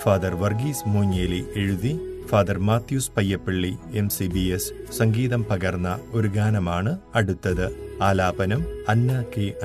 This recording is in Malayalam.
ഫാദർ വർഗീസ് മൂഞ്ഞേലി എഴുതി ഫാദർ മാത്യൂസ് പയ്യപ്പള്ളി MCBS സംഗീതം പകർന്ന ഒരു ഗാനമാണ് അടുത്തത്. ആലാപനം അന്ന കെ